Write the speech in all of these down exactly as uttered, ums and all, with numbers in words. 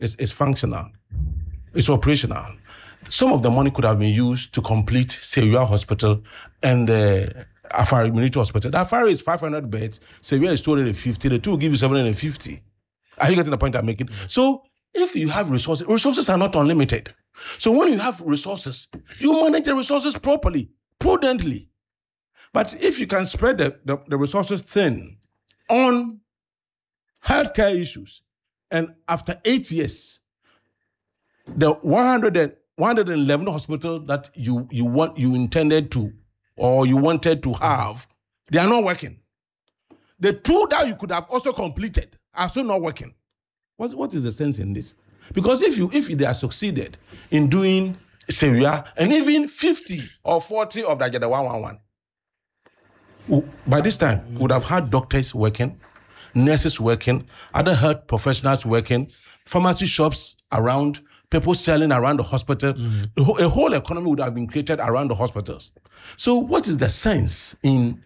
is, is functional. It's operational. Some of the money could have been used to complete Sewia Hospital and the Afari Military Hospital. The Afari is five hundred beds. Sewia is two hundred fifty. The two will give you seven hundred fifty. Are you getting the point I'm making? So if you have resources, resources are not unlimited. So when you have resources, you manage the resources properly, prudently. But if you can spread the, the, the resources thin on healthcare issues, and after eight years, the one hundred one hundred eleven hospital that you, you want you intended to or you wanted to have, they are not working. The two that you could have also completed are still not working. What, what is the sense in this? Because if you if they are succeeded in doing Sewia and even fifty or forty of that one one one, by this time we would have had doctors working, nurses working, other health professionals working, pharmacy shops around, people selling around the hospital. Mm-hmm. A whole economy would have been created around the hospitals. So what is the sense in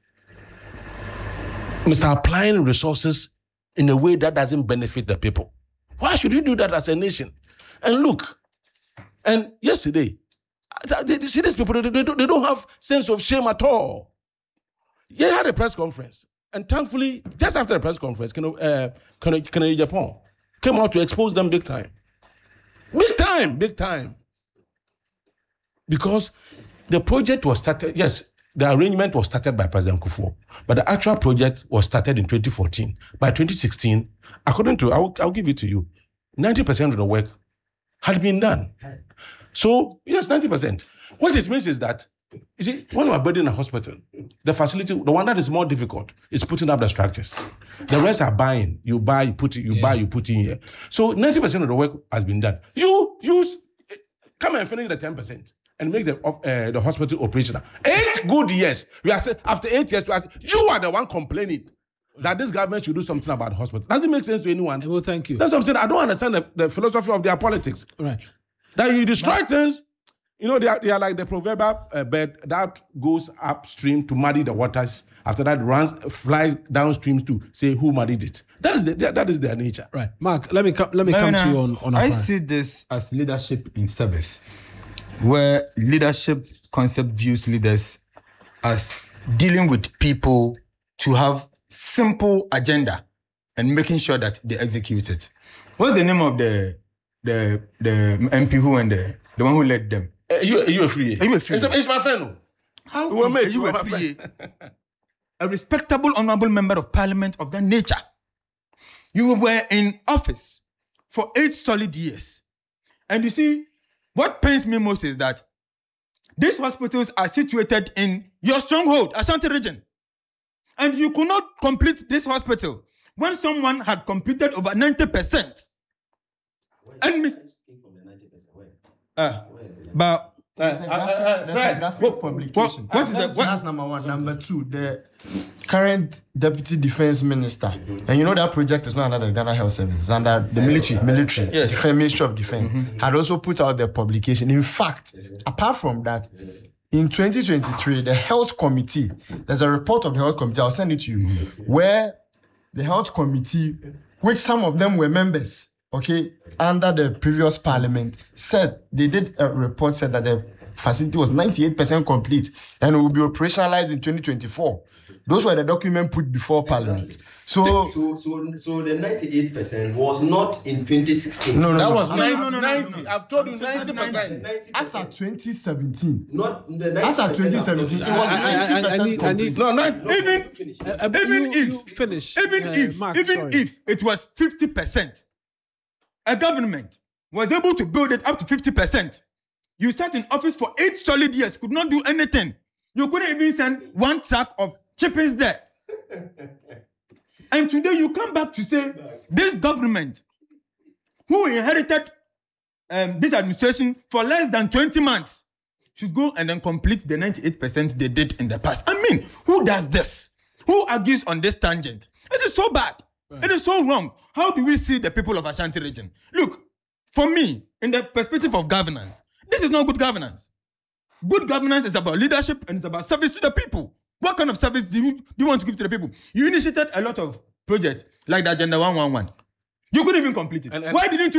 Mister applying resources in a way that doesn't benefit the people? Why should we do that as a nation? And look, and yesterday, you see these people, they, they, they don't have sense of shame at all. They had a press conference, and thankfully, just after the press conference, uh, Kennedy Japan came out to expose them big time. Big time, big time. Because the project was started, yes, the arrangement was started by President Kufuor, but the actual project was started in twenty fourteen. By twenty sixteen, according to, I'll, I'll give it to you, ninety percent of the work had been done. So, yes, ninety percent. What it means is that, you see, when we're building a hospital, the facility, the one that is more difficult is putting up the structures. The rest are buying. You buy, you put it, you yeah. buy, you put in here. So ninety percent of the work has been done. You use, come and finish the ten percent. And make the uh, the hospital operational. Eight good years. We are saying after eight years, we are, you are the one complaining that this government should do something about the hospital. Doesn't make sense to anyone. Well, thank you. That's what I'm saying. I don't understand the, the philosophy of their politics. Right. That you destroy but, things. You know, they are, they are like the proverbial uh, bird that goes upstream to muddy the waters. After that, runs, flies downstream to say who muddied it. That is the, that is their nature. Right. Mark, let me come. Let me come to you on on. I see this as leadership in service, where leadership concept views leaders as dealing with people to have simple agenda and making sure that they execute it. What's the name of the the the M P who and the the one who led them? Uh, you you a free? Are you a free? It's, it's my friend. No? How we are you a free? A respectable, honorable member of parliament of that nature. You were in office for eight solid years, and you see. What pains me most is that these hospitals are situated in your stronghold, Ashanti region. And you could not complete this hospital when someone had completed over ninety percent. And mis- uh, but There's a graphic, uh, uh, there's Fred, a graphic what- publication. what- what is the- what- That's number one. Number two, the current deputy defense minister, and you know that project is not under the Ghana Health Service, it's under the military, military, Yes. Defense, Ministry of Defense, mm-hmm. had also put out the publication. In fact, apart from that, in twenty twenty-three, the health committee, there's a report of the health committee, I'll send it to you, where the health committee, which some of them were members, okay, under the previous parliament, said, they did a report, said that the facility was ninety-eight percent complete and it will be operationalized in twenty twenty-four. Those were the documents put before parliament. So, So, so, so the ninety-eight percent was not in twenty sixteen. no, no, that no. was no, ninety. no, no, no, no, ninety. no. I've told you I'm saying ninety percent. ninety. As at twenty seventeen. Not the As at twenty seventeen, it was I- I- I- I ninety percent need- I need- complete. No, ninety. even, Uh, uh, even you, if you finish, even uh, if Mark, even sorry. if it was fifty percent, a government was able to build it up to fifty percent. You sat in office for eight solid years, could not do anything. You couldn't even send one truck of chippings there. And today you come back to say this government, who inherited um, this administration for less than twenty months, should go and then complete the ninety-eight percent they did in the past. I mean, who does this? Who argues on this tangent? It is so bad. Right. It is so wrong. How do we see the people of Ashanti region? Look, for me, in the perspective of governance, this is not good governance. Good governance is about leadership and it's about service to the people. What kind of service do you, do you want to give to the people? You initiated a lot of projects like the Agenda one one one. You couldn't even complete it. And, and, Why didn't you